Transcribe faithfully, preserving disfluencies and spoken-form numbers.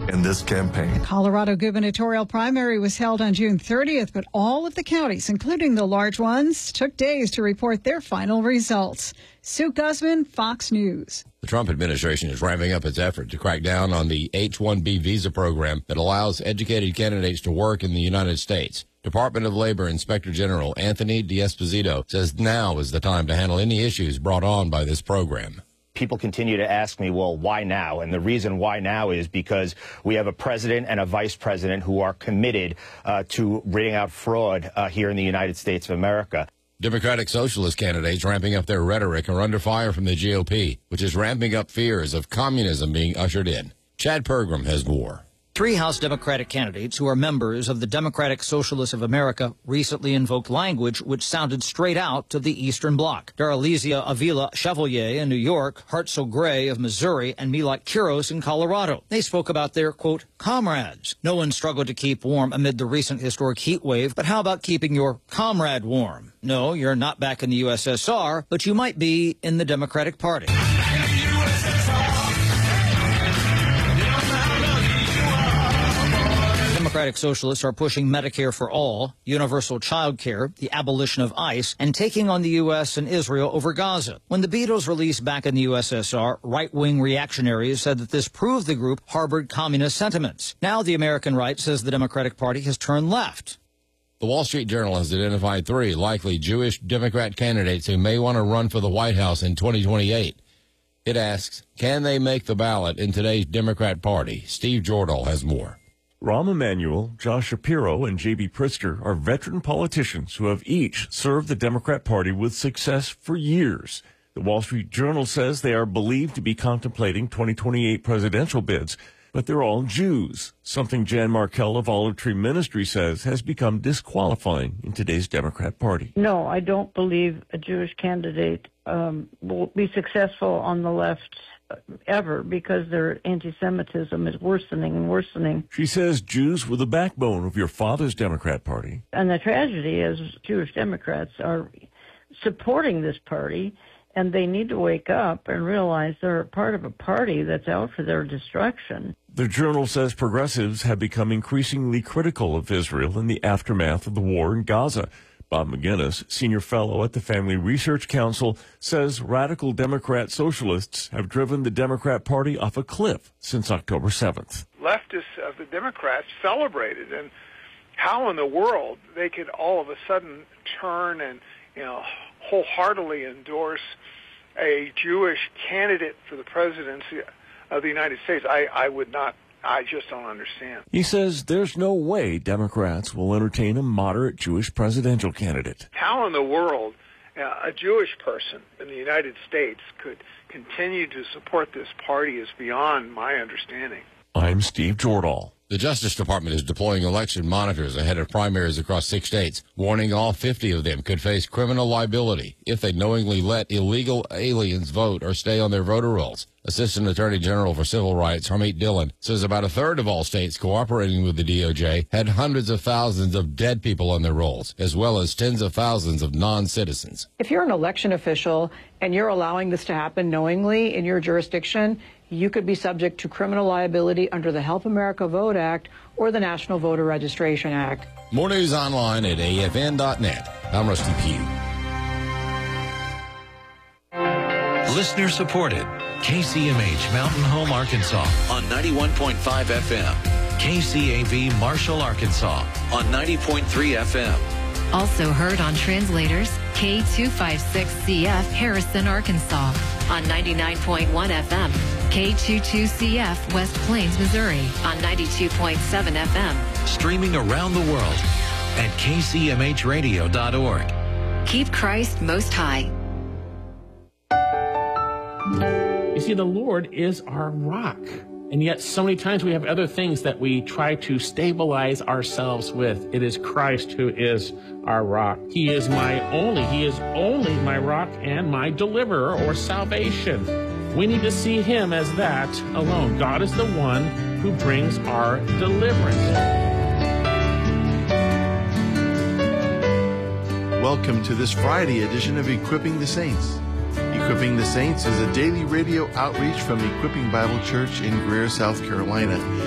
in this campaign. The Colorado gubernatorial primary was held on June thirtieth, but all of the counties, including the large ones, took days to report their final results. Sue Guzman, Fox News. The Trump administration is ramping up its effort to crack down on the H one B visa program that allows educated candidates to work in the United States. Department of Labor Inspector General Anthony D'Esposito says now is the time to handle any issues brought on by this program. People continue to ask me, well, why now? And the reason why now is because we have a president and a vice president who are committed uh, to rooting out fraud uh, here in the United States of America. Democratic Socialist candidates ramping up their rhetoric are under fire from the G O P, which is ramping up fears of communism being ushered in. Chad Pergram has more. Three House Democratic candidates who are members of the Democratic Socialists of America recently invoked language which sounded straight out to the Eastern Bloc. Daralizia Avila Chevalier in New York, Hartzell Gray of Missouri, and Milot Quiros in Colorado. They spoke about their, quote, comrades. No one struggled to keep warm amid the recent historic heat wave, but how about keeping your comrade warm? No, you're not back in the U S S R, but you might be in the Democratic Party. Democratic Socialists are pushing Medicare for all, universal child care, the abolition of ICE, and taking on the U S and Israel over Gaza. When the Beatles released back in the U S S R, right-wing reactionaries said that this proved the group harbored communist sentiments. Now the American right says the Democratic Party has turned left. The Wall Street Journal has identified three likely Jewish Democrat candidates who may want to run for the White House in twenty twenty-eight. It asks, can they make the ballot in today's Democrat Party? Steve Jordahl has more. Rahm Emanuel, Josh Shapiro, and J B Pritzker are veteran politicians who have each served the Democrat Party with success for years. The Wall Street Journal says they are believed to be contemplating twenty twenty-eight presidential bids, but they're all Jews, something Jan Markell of Olive Tree Ministry says has become disqualifying in today's Democrat Party. No, I don't believe a Jewish candidate um, will be successful on the left ever, because their anti-Semitism is worsening and worsening. She says Jews were the backbone of your father's Democrat Party. And the tragedy is Jewish Democrats are supporting this party, and they need to wake up and realize they're a part of a party that's out for their destruction. The Journal says progressives have become increasingly critical of Israel in the aftermath of the war in Gaza. Bob McGinnis, senior fellow at the Family Research Council, says radical Democrat socialists have driven the Democrat Party off a cliff since October seventh. Leftists of the Democrats celebrated, and how in the world they could all of a sudden turn and, you know, wholeheartedly endorse a Jewish candidate for the presidency of the United States, I, I would not I just don't understand. He says there's no way Democrats will entertain a moderate Jewish presidential candidate. How in the world uh, a Jewish person in the United States could continue to support this party is beyond my understanding. I'm Steve Jordahl. The Justice Department is deploying election monitors ahead of primaries across six states, warning all fifty of them could face criminal liability if they knowingly let illegal aliens vote or stay on their voter rolls. Assistant Attorney General for Civil Rights, Harmeet Dillon, says about a third of all states cooperating with the D O J had hundreds of thousands of dead people on their rolls, as well as tens of thousands of non-citizens. If you're an election official and you're allowing this to happen knowingly in your jurisdiction, you could be subject to criminal liability under the Help America Vote Act or the National Voter Registration Act. More news online at A F N dot net. I'm Rusty Pugh. Listener supported. K C M H Mountain Home, Arkansas on ninety-one point five F M. K C A V Marshall, Arkansas on ninety point three F M. Also heard on translators K two fifty-six C F Harrison, Arkansas on ninety-nine point one F M. K twenty-two C F West Plains, Missouri on ninety-two point seven F M. Streaming around the world at K C M H radio dot org. Keep Christ most high. You see, the Lord is our rock. And yet so many times we have other things that we try to stabilize ourselves with. It is Christ who is our rock. He is my only, he is only my rock and my deliverer or salvation. We need to see him as that alone. God is the one who brings our deliverance. Welcome to this Friday edition of Equipping the Saints. Equipping the Saints is a daily radio outreach from Equipping Bible Church in Greer, South Carolina.